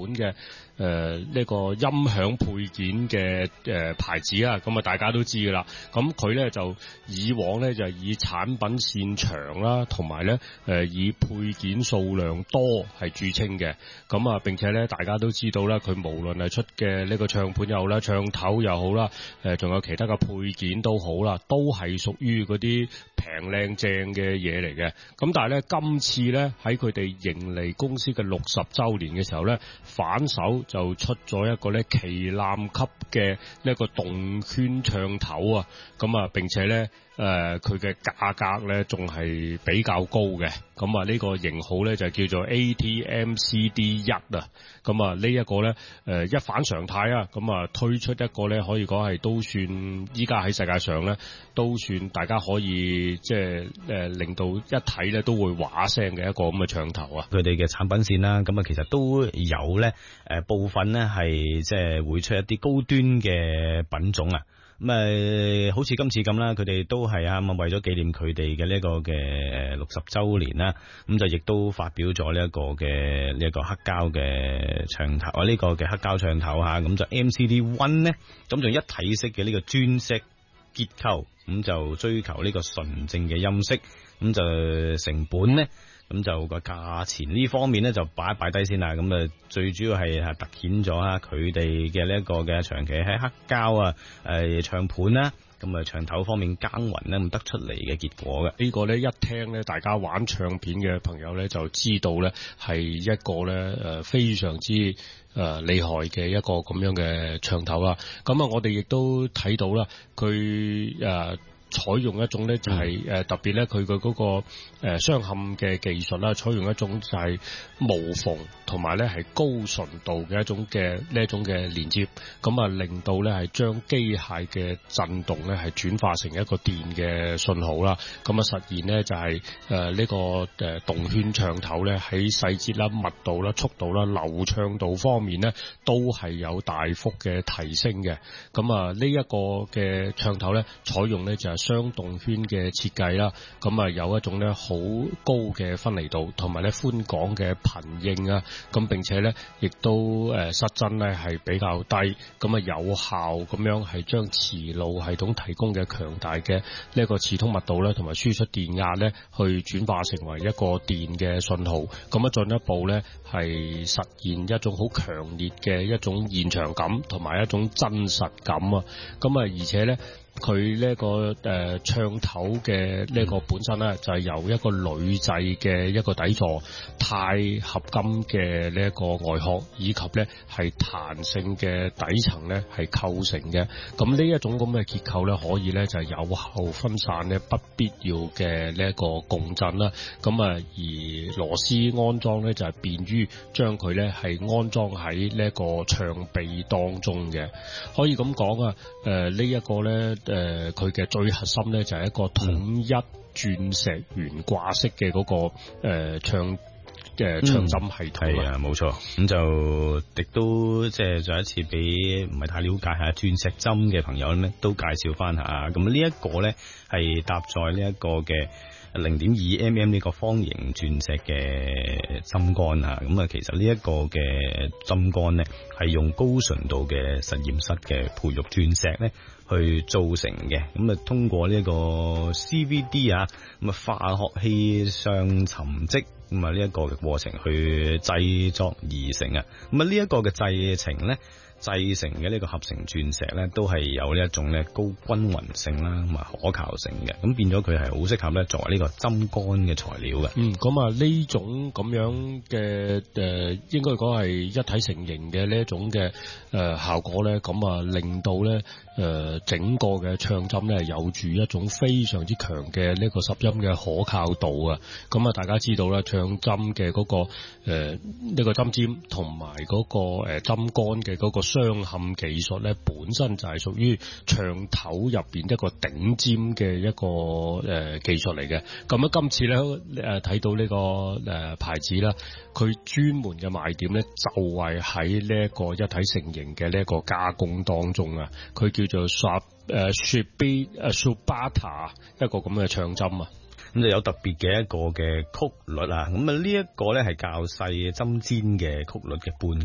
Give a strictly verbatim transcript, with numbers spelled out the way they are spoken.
本嘅誒呢個音響配件嘅誒、呃、牌子啊，咁啊大家都知噶啦。咁佢咧就以往咧就以產品線長啦，同埋咧誒以配件數量多係著稱嘅。咁啊並且咧大家都知道啦，佢無論係出嘅呢個唱盤又好啦，唱頭又好啦，誒仲有其他嘅配件都好啦，都係屬於嗰啲平靚正嘅嘢嚟嘅。咁但係咧今次咧喺佢哋迎嚟公司嘅六十週年嘅時候咧，反手就出咗一個咧旗艦級嘅呢一個動圈唱頭啊！咁啊並且咧誒佢嘅價格咧仲係比較高嘅。咁啊呢個型號咧就叫做 A T M C D 一啊！咁啊呢一個咧誒一反常態啊！咁啊推出一個咧可以講係都算依家喺世界上咧都算大家可以即係誒令到一睇咧都會話聲嘅一個咁嘅唱頭啊！ 佢哋嘅產品線啦，咁啊其實都有咧誒部分咧係即係會出一啲高端嘅品種啊！咁誒，好似今次咁啦，佢哋都係啊，咁為咗紀念佢哋嘅呢一個嘅六十週年啦，咁就亦都發表咗呢一個嘅呢一個黑膠嘅唱頭啊，呢個嘅黑膠唱頭嚇，咁就 M C D One 咧，咁就一體式嘅呢個專色結構，咁就追求呢個純正嘅音色，咁就成本咧。咁就個價錢呢方面咧就擺一擺低先啦，咁啊最主要係突顯咗啊佢哋嘅呢一個嘅長期喺黑膠啊誒唱盤啦，咁啊長頭方面耕耘咧咁得出嚟嘅結果嘅。 呢個咧一聽咧，大家玩唱片嘅朋友咧就知道咧係一個咧誒非常之誒厲害嘅一個咁樣嘅唱頭啦。咁啊我哋亦都睇到啦，佢誒採用一種咧就係誒特別咧佢嘅嗰個誒雙嵌嘅技術啦，採用一種就係無縫同埋咧係高純度嘅一種嘅呢一種嘅連接，咁啊令到咧係將機械嘅震動咧係轉化成一個電嘅信號啦，咁啊實現咧就係誒呢個誒動圈唱頭咧喺細節啦、密度啦、速度啦、流暢度方面咧都係有大幅嘅提升嘅。咁啊呢一個嘅唱頭咧採用咧就係雙動圈嘅設計啦，咁啊有一種咧好高嘅分離度，同埋咧寬廣嘅頻應啊，咁並且咧亦都誒失真咧係比較低，咁啊有效咁樣係將磁路系統提供嘅強大嘅呢一個磁通密度咧，同埋輸出電壓咧去轉化成為一個電嘅信號，咁啊進一步咧係實現一種好強烈嘅一種現場感，同埋一種真實感啊，咁啊而且咧。佢呢個誒唱頭嘅呢個本身咧，就係由一個鋁製嘅一個底座、鈦合金嘅呢一個外殼，以及咧係彈性嘅底層咧係構成嘅。咁呢一種咁嘅結構咧，可以咧就係有效分散咧不必要嘅呢一個共振啦。咁啊，而螺絲安裝咧就係便於將佢咧係安裝喺呢一個唱臂當中嘅。可以咁講啊，誒呢一個咧。誒佢嘅最核心咧就係一個統一鑽石懸掛式嘅嗰、那個誒、呃、唱嘅唱針系統。係、嗯、 啊，冇錯。咁就亦都即係再一次俾唔係太了解下鑽石針嘅朋友咧，都介紹翻下。咁呢一個咧係搭載呢一個嘅零點二 mm 呢個方形鑽石嘅針桿啊。咁啊，其實呢一個嘅針桿咧係用高純度嘅實驗室嘅培育鑽石咧。去造成嘅，咁啊通過呢個 C V D 啊，咁啊化學氣上沉積，咁啊呢一個嘅過程去製作而成啊，咁啊呢一個嘅製程咧。製成嘅呢個合成鑽石咧，都係有呢一種咧高均勻性啦，同埋可靠性嘅，咁變咗佢係好適合咧作為呢個針桿嘅材料嘅。 嗯，咁啊呢種咁樣嘅誒、呃，應該講係一體成型嘅呢一種嘅誒、呃、效果咧，咁啊令到咧誒、呃、整個嘅唱針咧有住一種非常之強嘅呢個拾音嘅可靠度啊。咁啊大家知道啦，唱針嘅嗰個誒呢、呃這個針尖同埋嗰個誒針桿嘅嗰個。雙嵌技術咧本身就係屬於唱頭入邊一個頂尖嘅一個誒、呃、技術嚟嘅。咁啊今次咧誒睇到呢、這個誒、呃、牌子啦，佢專門嘅賣點咧就係喺呢一個一體成型嘅呢一個加工當中啊，佢叫做 Sub 誒 Shibata 誒 Shibata 一個咁嘅唱針啊。 咁就有特別嘅一個嘅曲率啊，咁啊呢一個咧係較細針尖嘅曲率嘅半